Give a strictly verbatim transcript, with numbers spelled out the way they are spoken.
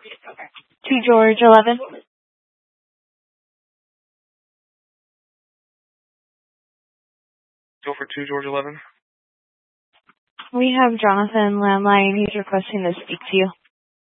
two George eleven. Go for two George eleven. We have Jonathan landline. He's requesting to speak to you.